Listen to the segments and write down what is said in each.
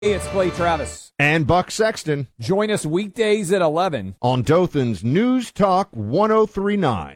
Hey, it's Clay Travis. And Buck Sexton. Join us weekdays at 11 on Dothan's News Talk 1039.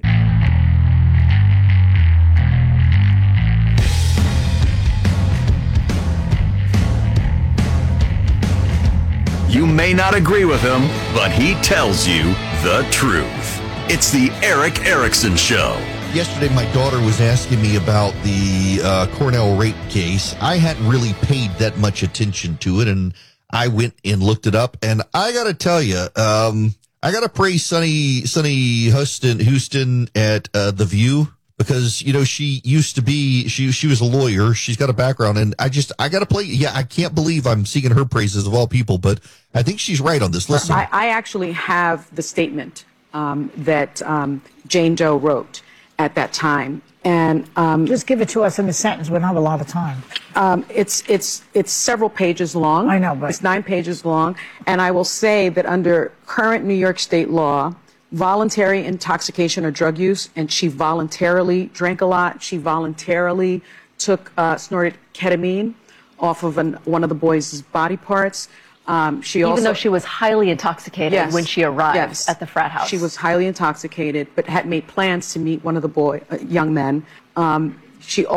You may not agree with him, but he tells you the truth. It's the Erick Erickson Show. Yesterday, my daughter was asking me about the Cornell rape case. I hadn't really paid that much attention to it, and I went and looked it up. And I got to tell you, I got to praise Sunny Houston at The View, because, you know, she used to be, she was a lawyer. She's got a background, and I got to play. Yeah, I can't believe I'm singing her praises of all people, but I think she's right on this. Listen. I actually have the statement that Jane Doe wrote at that time, and just give it to us in a sentence. We don't have a lot of time. It's several pages long. I know, but it's 9 pages long, and I will say that under current New York State law, voluntary intoxication or drug use, and she voluntarily drank a lot. She voluntarily snorted ketamine off of one of the boys' body parts. Even though she was highly intoxicated when she arrived at the frat house. She was highly intoxicated, but had made plans to meet one of the young men. She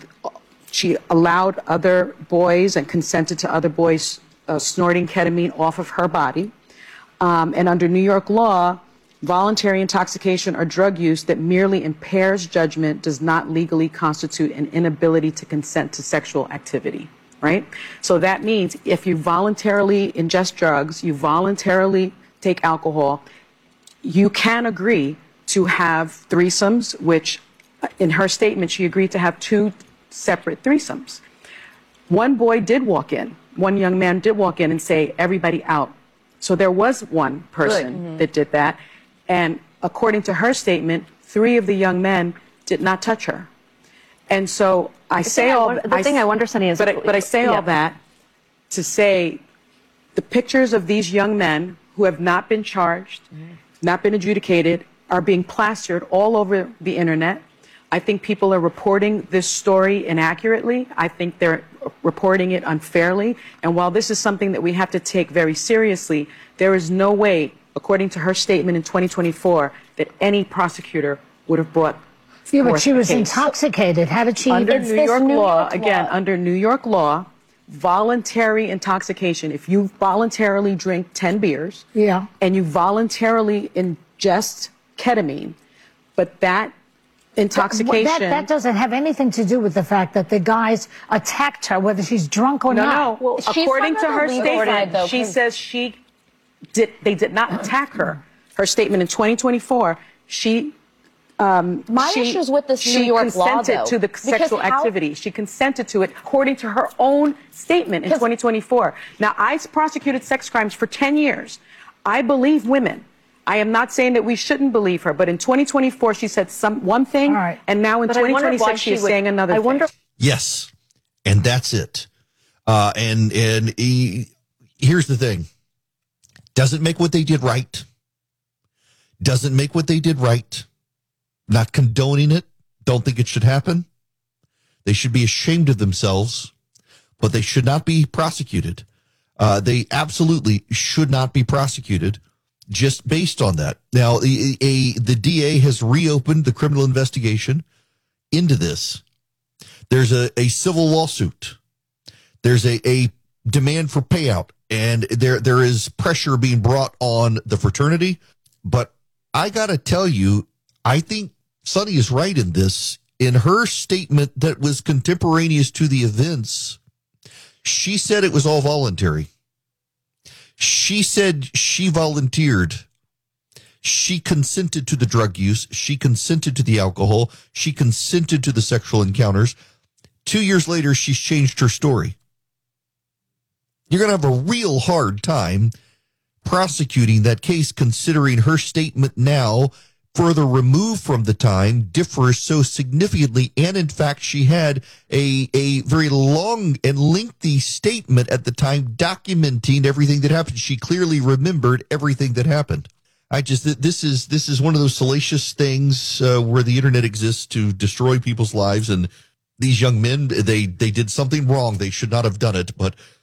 allowed other boys and consented to other boys snorting ketamine off of her body. And under New York law, voluntary intoxication or drug use that merely impairs judgment does not legally constitute an inability to consent to sexual activity. Right? So that means if you voluntarily ingest drugs, you voluntarily take alcohol, you can agree to have threesomes, which in her statement, she agreed to have 2 separate threesomes. One boy did walk in. One young man did walk in and say, everybody out. So there was one person that did that. And according to her statement, 3 of the young men did not touch her. And so I say all that. The thing I wonder, Sonny, is... But I say all that to say the pictures of these young men who have not been charged, not been adjudicated, are being plastered all over the internet. I think people are reporting this story inaccurately. I think they're reporting it unfairly. And while this is something that we have to take very seriously, there is no way, according to her statement in 2024, that any prosecutor would have brought... Yeah, but she was intoxicated. How did she... Under New York law, under New York law, voluntary intoxication, if you voluntarily drink 10 beers and you voluntarily ingest ketamine, but that intoxication... That doesn't have anything to do with the fact that the guys attacked her, whether she's drunk or not. No, well, according to her statement, she says they did not attack her. Her statement in 2024, My issues with this New York law, though, she consented to the sexual activity. She consented to it according to her own statement in 2024. Now, I prosecuted sex crimes for 10 years. I believe women. I am not saying that we shouldn't believe her, but in 2024, she said one thing, and now in 2026, she is saying another thing. Yes, and that's it. And here's the thing. Doesn't make what they did right. Doesn't make what they did right. Not condoning it. Don't think it should happen. They should be ashamed of themselves, but they should not be prosecuted. They absolutely should not be prosecuted just based on that. Now, the DA has reopened the criminal investigation into this. There's a civil lawsuit. There's a demand for payout, and there is pressure being brought on the fraternity. But I got to tell you, I think Sonny is right in this. In her statement that was contemporaneous to the events, she said it was all voluntary. She said she volunteered. She consented to the drug use. She consented to the alcohol. She consented to the sexual encounters. 2 years later, she's changed her story. You're going to have a real hard time prosecuting that case, considering her statement now, further removed from the time, differs so significantly. And in fact, she had a very long and lengthy statement at the time documenting everything that happened. She clearly remembered everything that happened. This is one of those salacious things where the internet exists to destroy people's lives. And these young men, they did something wrong. They should not have done it. But